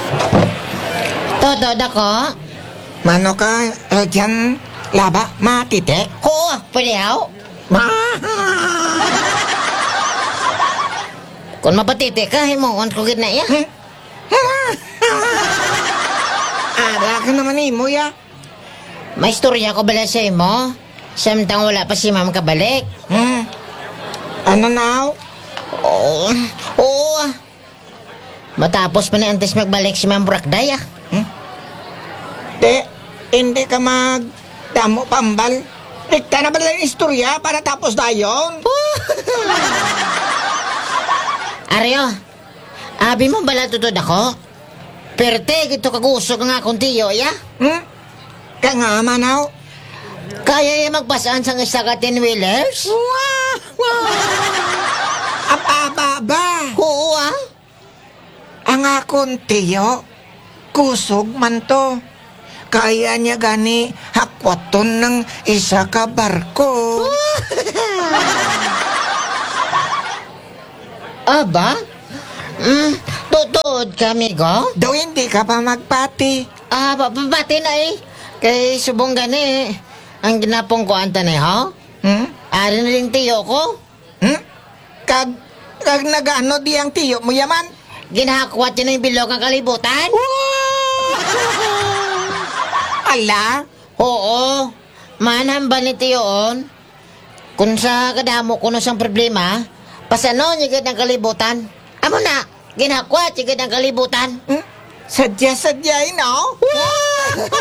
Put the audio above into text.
Todo dako? Mano ka, dyan, laba, matite? Oo, pwede ako. Kung mapatiti ka, himongon ko gid na iya. Ara ka naman imo, ya. May istorya ko bala sa imo. Samtang wala pa si ma'am kabalik. Ano na? Oo. Oo. Matapos pa na antes magbalik si ma'am Burakday ah. Hindi ka magdamo pambal. Rikta na ba lang istorya para tapos na yun? Aryo, abi mo bala tutod ako? Perte, gito kagusog nga akong tiyo, ya? Ka nga, manaw. Kaya yung magpasaan sa isa ka 10-wheelers? Apa. Oo ah. Ang akong tiyo, kusog man to. Kaya niya gani hakwaton ng isa ka barko. Aba? Tutod kami go? Daw hindi ka pa magpati. Babati na eh. Kay subong gani, ang ginapong ko anta na ho? Ari na rin tiyo ko. Kag nagano di ang tiyo mo yaman? Ginahakwat yun yung bilog ang kalibutan? Ala? Oo. Manam ba ni tiyoon? Kung sa kadamo ko no sang problema, pasano niya ang kalibutan? Amo na, ginahakwat yung ang kalibutan. Sadya-sadya, no?